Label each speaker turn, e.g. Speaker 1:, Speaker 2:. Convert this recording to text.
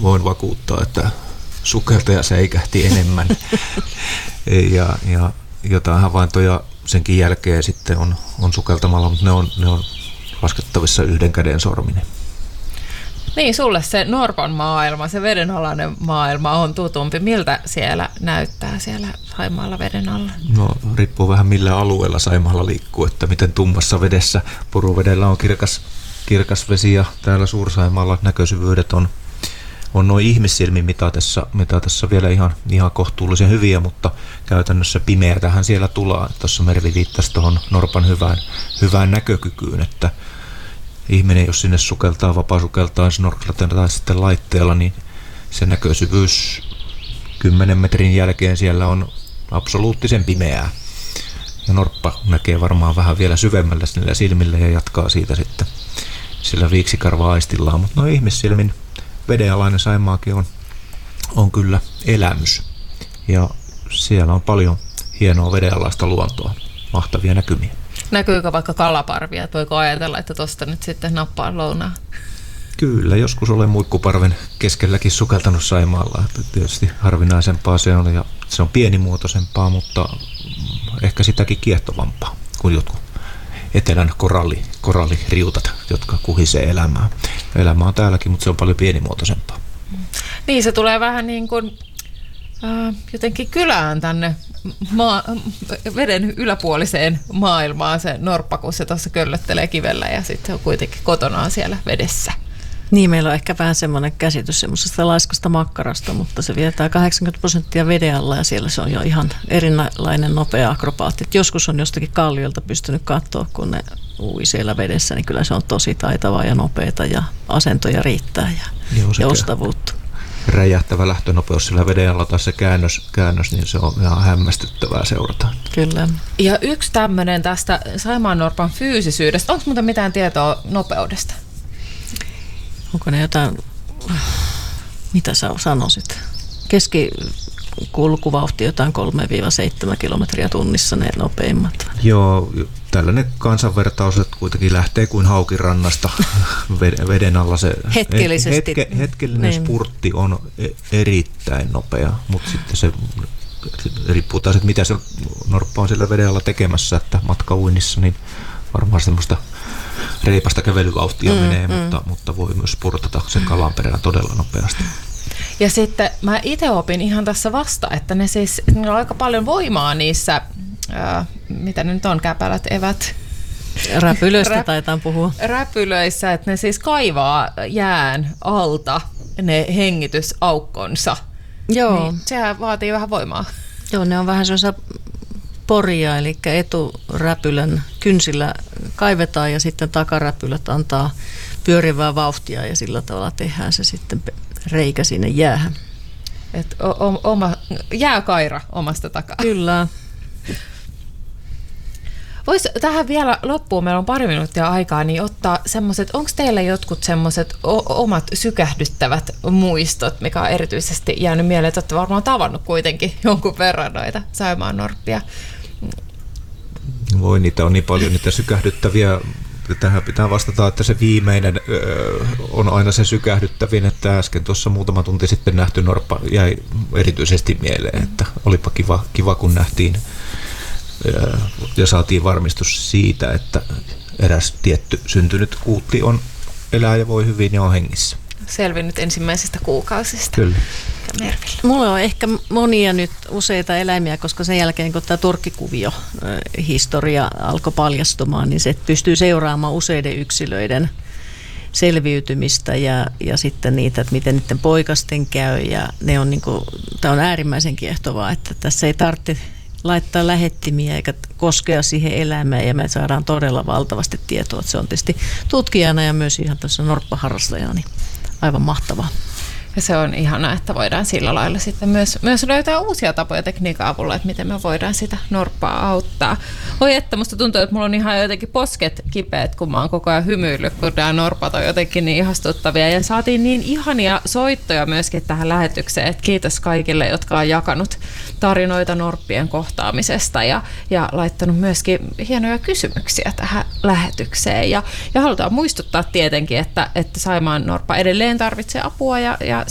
Speaker 1: voin vakuuttaa, että sukeltaja säikähti enemmän. ja jotain havaintoja senkin jälkeen sitten on sukeltamalla, mutta ne on laskettavissa yhden käden sorminen.
Speaker 2: Niin, sulle se norpan maailma, se vedenalainen maailma on tutumpi. Miltä siellä näyttää siellä Saimaalla veden alla?
Speaker 1: No, riippuu vähän millä alueella Saimaalla liikkuu, että miten tummassa vedessä. Puruvedellä on kirkas vesi ja täällä Suur-Saimaalla näkösyvyydet on noin ihmissilmin mitatessa vielä ihan kohtuullisen hyviä, mutta käytännössä pimeätähän siellä tulee. Tuossa Mervi viittasi tuohon norpan hyvään näkökykyyn, että ihminen, jos sinne sukeltaa, vapaa-sukeltaa snorklatella tai sitten laitteella, niin se näkösyvyys 10 metrin jälkeen siellä on absoluuttisen pimeää. Ja norppa näkee varmaan vähän vielä syvemmällä sillä silmillä ja jatkaa siitä sitten sillä viiksikarva-aistillaan. Mutta no ihmissilmin vedenalainen Saimaakin on kyllä elämys. Ja siellä on paljon hienoa vedenalaista luontoa, mahtavia näkymiä.
Speaker 2: Näkyykö vaikka kalaparvia? Voiko ajatella, että tuosta nyt sitten nappaa lounaa?
Speaker 1: Kyllä, joskus olen muikkuparven keskelläkin sukeltanut Saimaalla. Tietysti harvinaisempaa se on ja se on pienimuotoisempaa, mutta ehkä sitäkin kiehtovampaa kuin jotkut etelän koralliriutat, jotka kuhisee elämää. Elämä on täälläkin, mutta se on paljon pienimuotoisempaa.
Speaker 2: Niin, se tulee vähän niin kuin jotenkin kylään tänne veden yläpuoliseen maailmaan se norppa, kun se tuossa köllöttelee kivellä ja sitten se on kuitenkin kotonaan siellä vedessä.
Speaker 3: Niin, meillä on ehkä vähän semmoinen käsitys semmoisesta laiskasta makkarasta, mutta se vietää 80% veden alla ja siellä se on jo ihan erilainen nopea akrobaatti. Joskus on jostakin kalliolta pystynyt katsoa, kun ne ui siellä vedessä, niin kyllä se on tosi taitavaa ja nopeata ja asentoja riittää ja joustavuutta.
Speaker 1: Räjähtävä lähtönopeus sillä veden alla tai se käännös, niin se on ihan hämmästyttävää seurata.
Speaker 3: Kyllä.
Speaker 2: Ja yksi tämmöinen tästä Saimaannorpan fyysisyydestä, onko muuta mitään tietoa nopeudesta?
Speaker 3: Onko ne jotain, mitä sä sanoisit? Keskikulkuvauhti jotain 3-7 kilometriä tunnissa ne nopeimmat.
Speaker 1: Joo, tällainen kansanvertaus, että kuitenkin lähtee kuin haukirannasta veden alla. Se hetkellinen spurtti on erittäin nopea, mutta sitten se riippuu taas, että mitä se norppa on siellä veden alla tekemässä, että matkauinnissa, niin varmaan semmoista reipasta kävelyvauhtia menee, mutta voi myös spurtata sen kalan perään todella nopeasti.
Speaker 2: Ja sitten mä itse opin ihan tässä vasta, että niillä on aika paljon voimaa niissä, mitä ne nyt on, käpälät, evät.
Speaker 3: Räpylöistä taitaan puhua.
Speaker 2: Räpylöissä, että ne siis kaivaa jään alta ne hengitysaukkonsa.
Speaker 3: Joo.
Speaker 2: Niin, sehän vaatii vähän voimaa.
Speaker 3: Joo, ne on vähän sellaisia poria, eli eturäpylän kynsillä kaivetaan ja sitten takaräpylät antaa pyörivää vauhtia ja sillä tavalla tehdään se sitten reikä sinne jäähän.
Speaker 2: Et oma jääkaira omasta takaa.
Speaker 3: Kyllä.
Speaker 2: Vois tähän vielä loppuun, meillä on pari minuuttia aikaa, niin ottaa semmoiset, onko teillä jotkut semmoiset omat sykähdyttävät muistot, mikä on erityisesti jäänyt mieleen, että olette varmaan tavannut kuitenkin jonkun verran noita Saimaannorppia.
Speaker 1: Voi, niitä on niin paljon, niitä sykähdyttäviä. Tähän pitää vastata, että se viimeinen on aina se sykähdyttävin, että äsken tuossa muutama tunti sitten nähty norppa jäi erityisesti mieleen, että olipa kiva kun nähtiin ja saatiin varmistus siitä, että eräs tietty syntynyt kuutti elää ja voi hyvin ja on hengissä.
Speaker 2: Selvinnyt ensimmäisistä kuukausista.
Speaker 1: Kyllä.
Speaker 3: Mulla on ehkä monia nyt useita eläimiä, koska sen jälkeen kun tämä turkkikuvio historia alkoi paljastumaan, niin se pystyy seuraamaan useiden yksilöiden selviytymistä ja sitten niitä, että miten niiden poikasten käy. Ja ne on tämä on äärimmäisen kiehtovaa, että tässä ei tarvitse laittaa lähettimiä eikä koskea siihen elämään ja me saadaan todella valtavasti tietoa. Että se on tietysti tutkijana ja myös ihan tässä norppaharrastajana niin aivan mahtavaa.
Speaker 2: Ja se on ihanaa, että voidaan sillä lailla sitten myös löytää uusia tapoja tekniikan avulla, että miten me voidaan sitä norppaa auttaa. Oi että musta tuntuu, että mulla on ihan jotenkin posket kipeät, kun mä oon koko ajan hymyillyt, kun nämä norpat on jotenkin niin ihastuttavia. Ja saatiin niin ihania soittoja myöskin tähän lähetykseen, että kiitos kaikille, jotka on jakanut tarinoita norppien kohtaamisesta ja laittanut myöskin hienoja kysymyksiä tähän lähetykseen. Ja halutaan muistuttaa tietenkin, että Saimaannorppa edelleen tarvitsee apua ja